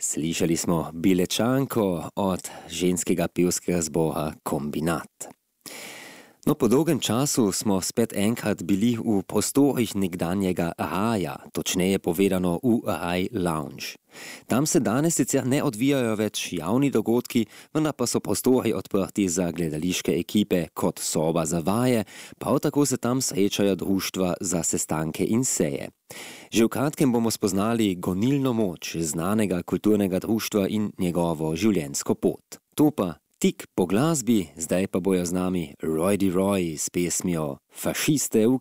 Slišali smo Bilečanko od ženskega pevskega zbora Kombinat. No, po dolgem času smo spet enkrat bili v prostorih nekdanjega Ahaja, točneje povedano v Ahaj Lounge. Tam se danes sicer ne odvijajo več javni dogodki, vendar pa so prostori odprti za gledališke ekipe kot soba za vaje, prav tako se tam srečajo društva za sestanke in seje. Že v kratkem bomo spoznali gonilno moč znanega kulturnega društva in njegovo življenjsko pot. To pa tik po glasbi, zdaj pa bojo z nami Roy D. Roy s pesmijo Fašiste v